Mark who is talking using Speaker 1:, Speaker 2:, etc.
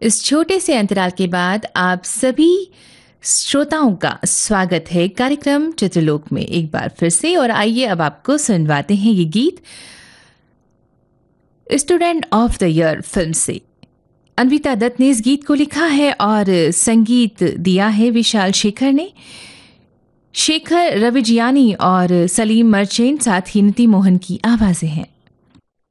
Speaker 1: इस छोटे से अंतराल के बाद आप सभी श्रोताओं का स्वागत है कार्यक्रम चित्रलोक में एक बार फिर से। और आइए अब आपको सुनवाते हैं ये गीत student of the year film से। अन्विता दत्त ने इस गीत को लिखा है और संगीत दिया है विशाल शेखर ने। शेखर रविजियानी और सलीम मर्चेंट साथ ही नीति मोहन की आवाजें हैं।